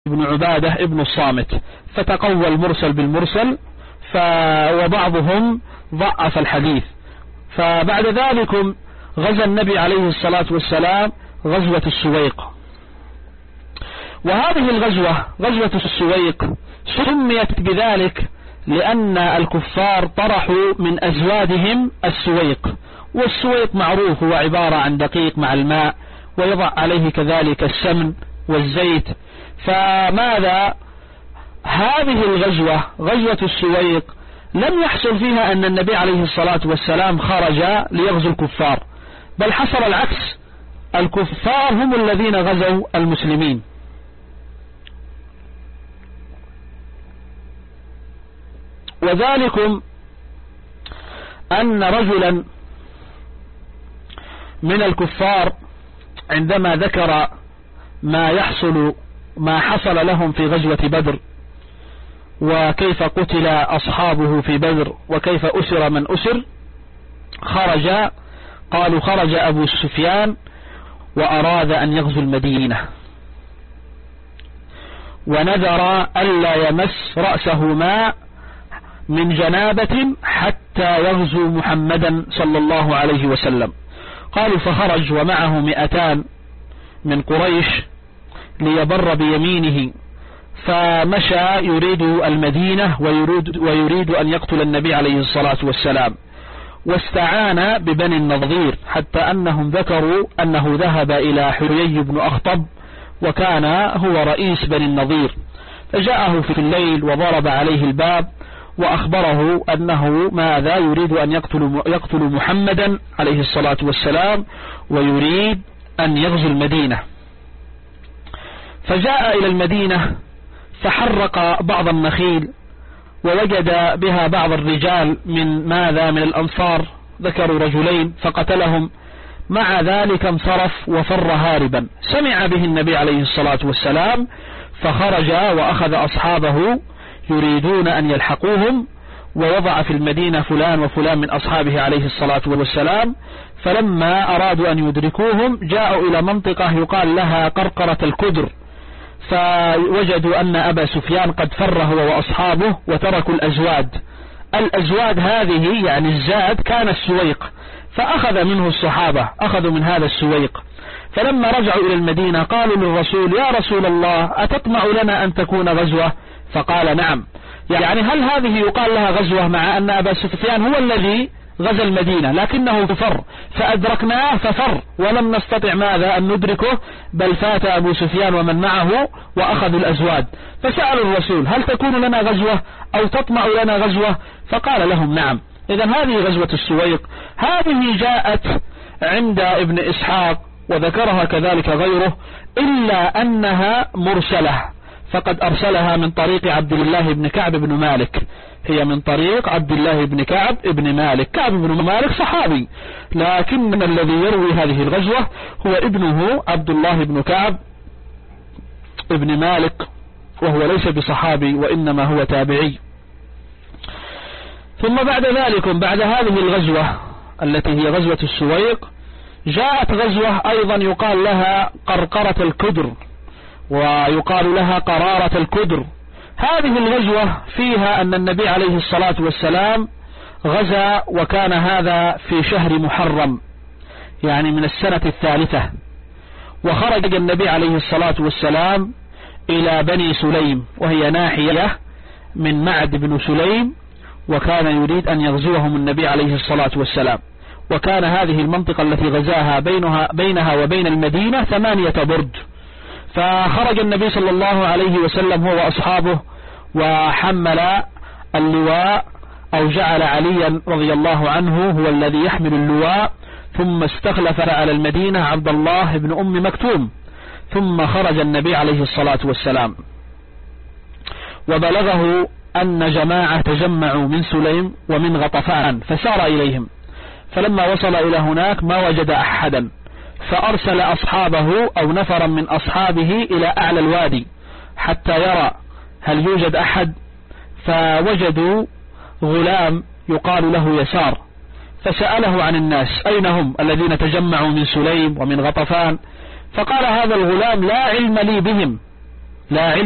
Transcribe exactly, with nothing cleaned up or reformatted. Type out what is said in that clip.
بن عبادة ابن الصامت، فتقوى المرسل بالمرسل، وبعضهم ضعف الحديث. فبعد ذلك غزا النبي عليه الصلاة والسلام غزوة السويق، وهذه الغزوة غزوة السويق سميت بذلك لأن الكفار طرحوا من أزوادهم السويق، والسويق معروف هو عبارة عن دقيق مع الماء ويضع عليه كذلك السمن والزيت. فماذا هذه الغزوة غزوة السويق لم يحصل فيها أن النبي عليه الصلاة والسلام خرج ليغزو الكفار، بل حصل العكس، الكفار هم الذين غزوا المسلمين. وذلكم أن رجلا من الكفار عندما ذكر ما يحصل ما حصل لهم في غزوة بدر، وكيف قتل أصحابه في بدر، وكيف أسر من أسر، خرج قالوا خرج أبو سفيان وأراد أن يغزو المدينة، ونذر ألا يمس رأسه ماء من جنابة حتى يغزو محمدا صلى الله عليه وسلم. قالوا فخرج ومعه مئتان من قريش ليبر بيمينه، فمشى يريد المدينة ويريد, ويريد أن يقتل النبي عليه الصلاة والسلام، واستعان ببني النضير، حتى أنهم ذكروا أنه ذهب إلى حريي بن أخطب وكان هو رئيس بني النضير، فجاءه في الليل وضرب عليه الباب وأخبره أنه ماذا يريد أن يقتل, يقتل محمدا عليه الصلاة والسلام ويريد أن يغزو المدينة. فجاء إلى المدينة فحرق بعض النخيل ووجد بها بعض الرجال من ماذا من الأنصار، ذكروا رجلين فقتلهم، مع ذلك انصرف وفر هاربا. سمع به النبي عليه الصلاة والسلام فخرج وأخذ أصحابه يريدون أن يلحقوهم، ووضع في المدينة فلان وفلان من أصحابه عليه الصلاة والسلام. فلما أرادوا أن يدركوهم جاءوا إلى منطقة يقال لها قرقرة الكدر، فوجدوا أن أبا سفيان قد فر هو وأصحابه وتركوا الأزواد. الأزواد هذه يعني الزاد كان السويق، فأخذ منه الصحابة، أخذوا من هذا السويق. فلما رجعوا إلى المدينة قالوا للرسول يا رسول الله أتطمع لنا أن تكون غزوة؟ فقال نعم. يعني هل هذه يقال لها غزوة مع أن أبا سفيان هو الذي غزا المدينة لكنه فر، فأدركناه ففر ولم نستطع ماذا أن ندركه، بل فات أبو سفيان ومن معه وأخذوا الأزواد. فسألوا الرسول هل تكون لنا غزوة أو تطمع لنا غزوة؟ فقال لهم نعم. إذن هذه غزوة السويق، هذه جاءت عند ابن إسحاق وذكرها كذلك غيره، إلا أنها مرسلة، فقد أرسلها من طريق عبد الله بن كعب بن مالك، هي من طريق عبد الله بن كعب بن مالك. كعب بن مالك صحابي، لكن الذي يروي هذه الغزوة هو ابنه عبد الله بن كعب بن مالك، وهو ليس بصحابي وإنما هو تابعي. ثم بعد ذلك بعد هذه الغزوة التي هي غزوة السويق جاءت غزوة أيضا يقال لها قرقرة الكدر، ويقال لها قرارة الكدر. هذه الغزوة فيها أن النبي عليه الصلاة والسلام غزا، وكان هذا في شهر محرم يعني من السنة الثالثة، وخرج النبي عليه الصلاة والسلام إلى بني سليم، وهي ناحية من معد بن سليم، وكان يريد أن يغزوهم النبي عليه الصلاة والسلام. وكان هذه المنطقة التي غزاها بينها, بينها وبين المدينة ثمانية برد. فخرج النبي صلى الله عليه وسلم هو وأصحابه وحمل اللواء، أو جعل عليا رضي الله عنه هو الذي يحمل اللواء، ثم استخلف على المدينة عبد الله بن أم مكتوم. ثم خرج النبي عليه الصلاة والسلام، وبلغه أن جماعة تجمعوا من سليم ومن غطفان، فسار إليهم. فلما وصل إلى هناك ما وجد أحدا، فأرسل أصحابه أو نفرا من أصحابه إلى أعلى الوادي حتى يرى هل يوجد أحد، فوجدوا غلام يقال له يسار، فسأله عن الناس أين هم الذين تجمعوا من سليم ومن غطفان، فقال هذا الغلام لا علم لي بهم، لا علم